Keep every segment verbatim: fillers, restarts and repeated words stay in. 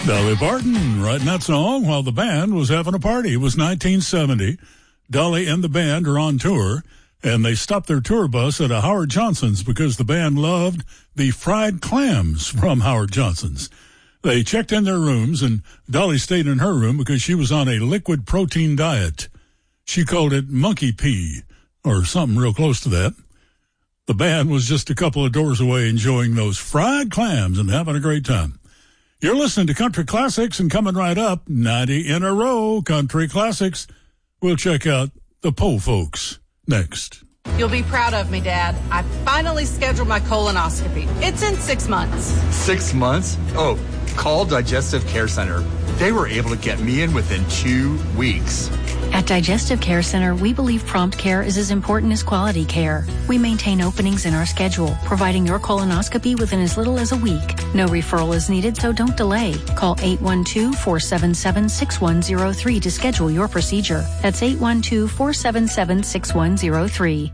Dolly Parton writing that song while the band was having a party. It was nineteen seventy. Dolly and the band are on tour, and they stopped their tour bus at a Howard Johnson's because the band loved the fried clams from Howard Johnson's. They checked in their rooms, and Dolly stayed in her room because she was on a liquid protein diet. She called it monkey pee, or something real close to that. The band was just a couple of doors away enjoying those fried clams and having a great time. You're listening to Country Classics, and coming right up, ninety in a row Country Classics. We'll check out the Poe folks next. You'll be proud of me, Dad. I finally scheduled my colonoscopy. It's in six months. Six months? Oh, call Digestive Care Center. They were able to get me in within two weeks. At Digestive Care Center, we believe prompt care is as important as quality care. We maintain openings in our schedule, providing your colonoscopy within as little as a week. No referral is needed, so don't delay. Call eight one two, four seven seven, six one zero three to schedule your procedure. That's eight one two, four seven seven, six one zero three.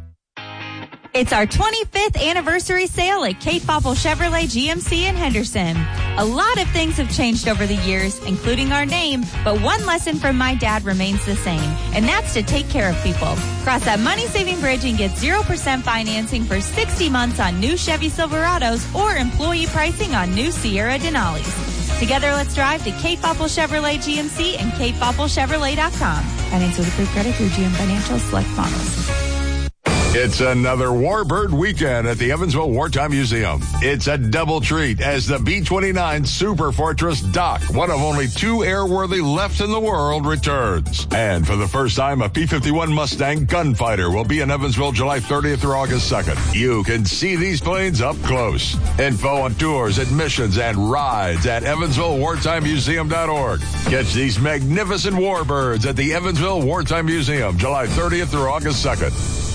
It's our twenty-fifth anniversary sale at Kate Foppel Chevrolet G M C in Henderson. A lot of things have changed over the years, including our name, but one lesson from my dad remains the same, and that's to take care of people. Cross that money-saving bridge and get zero percent financing for sixty months on new Chevy Silverados or employee pricing on new Sierra Denali's. Together, let's drive to Kate Foppel Chevrolet G M C and kate foppel chevrolet dot com. Finance with approved credit through G M Financial Select Models. It's another Warbird weekend at the Evansville Wartime Museum. It's a double treat as the B twenty-nine Super Fortress Doc, one of only two airworthy left in the world, returns. And for the first time, a P fifty-one Mustang Gunfighter will be in Evansville July thirtieth through August second. You can see these planes up close. Info on tours, admissions, and rides at evansville wartime museum dot org. Catch these magnificent Warbirds at the Evansville Wartime Museum July thirtieth through August second.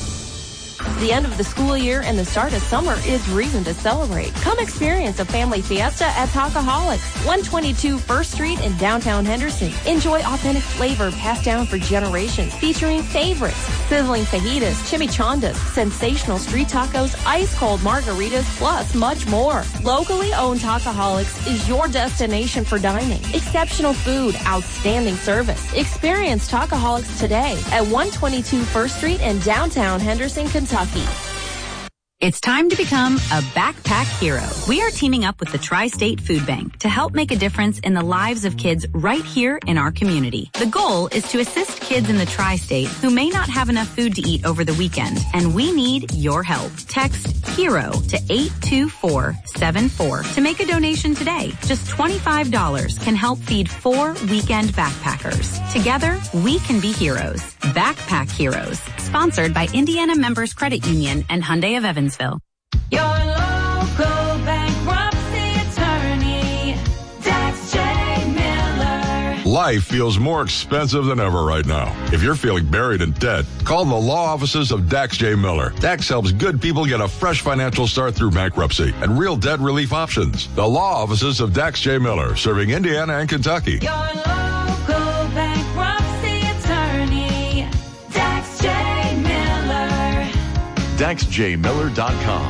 The end of the school year and the start of summer is reason to celebrate. Come experience a family fiesta at Talkaholics, one twenty-two First Street in downtown Henderson. Enjoy authentic flavor passed down for generations, featuring favorites, sizzling fajitas, chimichangas, sensational street tacos, ice-cold margaritas, plus much more. Locally owned Talkaholics is your destination for dining. Exceptional food, outstanding service. Experience Talkaholics today at one twenty-two First Street in downtown Henderson, Kentucky. It's time to become a backpack hero. We are teaming up with the Tri-State Food Bank to help make a difference in the lives of kids right here in our community. The goal is to assist kids in the Tri-State who may not have enough food to eat over the weekend, and we need your help. Text HERO to eight two four seven four to make a donation today. Just twenty-five dollars can help feed four weekend backpackers. Together, we can be heroes. Backpack Heroes. Sponsored by Indiana Members Credit Union and Hyundai of Evansville. Your local bankruptcy attorney, Dax J. Miller. Life feels more expensive than ever right now. If you're feeling buried in debt, call the law offices of Dax J. Miller. Dax helps good people get a fresh financial start through bankruptcy and real debt relief options. The law offices of Dax J. Miller, serving Indiana and Kentucky. Your local bankruptcy attorney, Dax J. Miller. Dax J Miller dot com.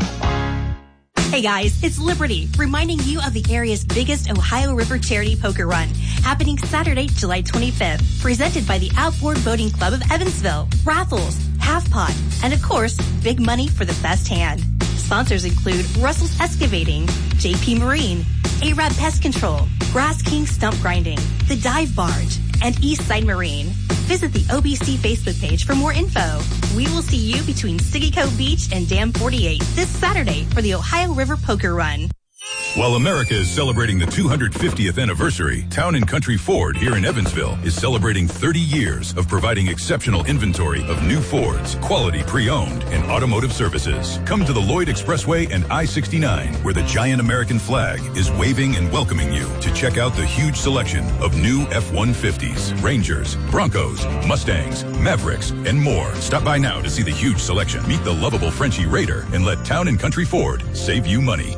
Hey guys, it's Liberty, reminding you of the area's biggest Ohio River charity poker run, happening Saturday, July twenty-fifth, presented by the Outboard Boating Club of Evansville. Raffles, half pot, and of course, big money for the best hand. Sponsors include Russell's Excavating, J P Marine, A-Rab Pest Control, Grass King Stump Grinding, The Dive Barge, and Eastside Marine. Visit the O B C Facebook page for more info. We will see you between Siggy Cove Beach and Dam forty-eight this Saturday for the Ohio River Poker Run. While America is celebrating the two hundred fiftieth anniversary, Town and Country Ford here in Evansville is celebrating thirty years of providing exceptional inventory of new Fords, quality pre-owned, and automotive services. Come to the Lloyd Expressway and I sixty-nine, where the giant American flag is waving and welcoming you to check out the huge selection of new F one fifties, Rangers, Broncos, Mustangs, Mavericks, and more. Stop by now to see the huge selection. Meet the lovable Frenchie Raider and let Town and Country Ford save you money.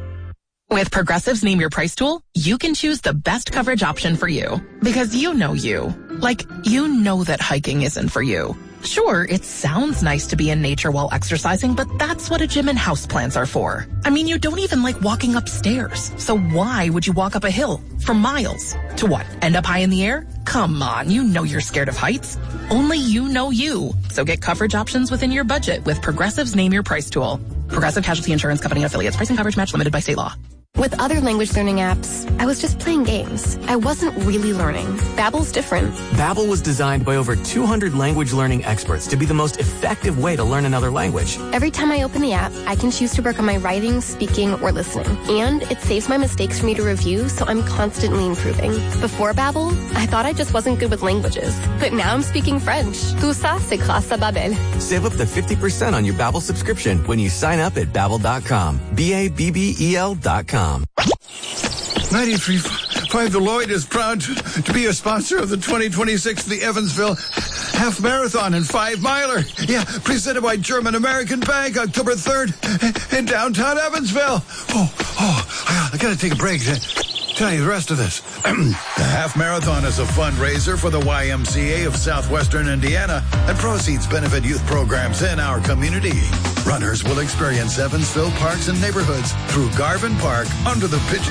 With Progressive's Name Your Price tool, you can choose the best coverage option for you. Because you know you. Like, you know that hiking isn't for you. Sure, it sounds nice to be in nature while exercising, but that's what a gym and houseplants are for. I mean, you don't even like walking upstairs. So why would you walk up a hill for miles? To what? End up high in the air? Come on, you know you're scared of heights. Only you know you. So get coverage options within your budget with Progressive's Name Your Price tool. Progressive Casualty Insurance Company affiliates. Price and coverage match limited by state law. With other language learning apps, I was just playing games. I wasn't really learning. Babbel's different. Babbel was designed by over two hundred language learning experts to be the most effective way to learn another language. Every time I open the app, I can choose to work on my writing, speaking, or listening. And it saves my mistakes for me to review, so I'm constantly improving. Before Babbel, I thought I just wasn't good with languages. But now I'm speaking French. Tout ça, c'est grâce à Babbel. Save up to fifty percent on your Babbel subscription when you sign up at Babbel dot com. B A B B E L dot com. ninety-three point five The Lloyd is proud to, to be a sponsor of the twenty twenty-six The Evansville Half Marathon and Five Miler. Yeah, presented by German American Bank, October third in downtown Evansville. Oh, oh, I, I gotta take a break to tell you the rest of this. The Half Marathon is a fundraiser for the Y M C A of Southwestern Indiana, and proceeds benefit youth programs in our community. Runners will experience Evansville parks and neighborhoods through Garvin Park under the pitch